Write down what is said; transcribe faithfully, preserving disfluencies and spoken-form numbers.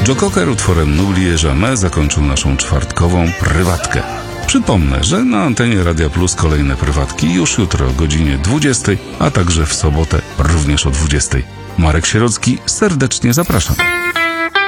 Joe Cocker utworem N'oublie jamais zakończył naszą czwartkową prywatkę. Przypomnę, że na antenie Radia Plus kolejne prywatki już jutro o godzinie dwudziestej, a także w sobotę również o dwudziestej. Marek Sierocki, serdecznie zapraszam.